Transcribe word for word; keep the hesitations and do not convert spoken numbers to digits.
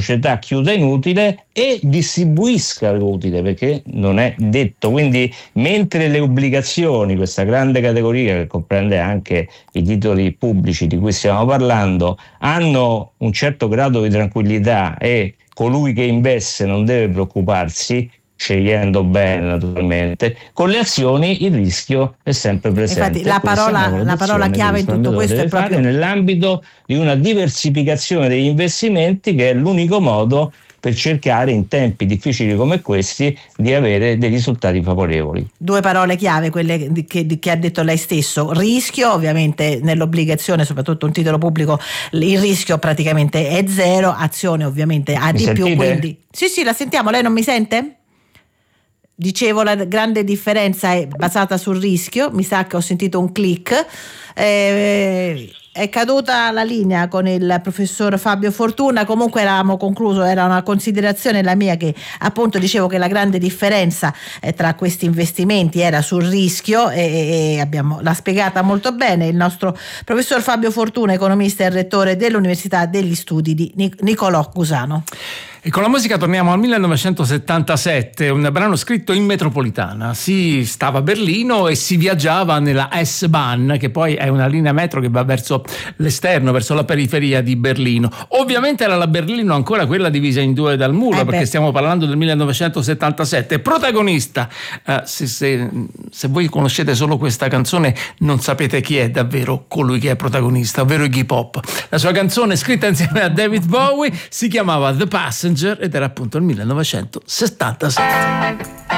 società chiusa in utile e distribuisca l'utile, perché non è detto. Quindi mentre le obbligazioni, questa grande categoria che comprende anche i titoli pubblici di cui stiamo parlando, hanno un certo grado di tranquillità e colui che investe non deve preoccuparsi, scegliendo bene naturalmente, con le azioni il rischio è sempre presente. Infatti la parola, la parola chiave in tutto questo deve è proprio fare nell'ambito di una diversificazione degli investimenti, che è l'unico modo per cercare in tempi difficili come questi di avere dei risultati favorevoli. Due parole chiave, quelle che, che ha detto lei stesso: rischio. Ovviamente nell'obbligazione, soprattutto un titolo pubblico, il rischio praticamente è zero, azione ovviamente ha Mi di sentite? più, quindi sì sì la sentiamo. Lei non mi sente? Dicevo, la grande differenza è basata sul rischio. Mi sa che ho sentito un click. Eh, è caduta la linea con il professor Fabio Fortuna. Comunque eravamo concluso, era una considerazione la mia, che appunto dicevo che la grande differenza eh, tra questi investimenti era sul rischio, e, e abbiamo, l'ha spiegata molto bene il nostro professor Fabio Fortuna, economista e rettore dell'Università degli Studi di Niccolò Cusano. E con la musica torniamo al millenovecentosettantasette, un brano scritto in metropolitana. Si stava a Berlino e si viaggiava nella S-Bahn, che poi è una linea metro che va verso l'esterno, verso la periferia di Berlino. Ovviamente era la Berlino ancora quella divisa in due dal muro, eh perché stiamo parlando del millenovecentosettantasette. Protagonista, eh, se, se, se voi conoscete solo questa canzone non sapete chi è davvero colui che è protagonista, ovvero Iggy Pop. La sua canzone, scritta insieme a David Bowie, si chiamava The Passenger ed era appunto il millenovecentosettantasette.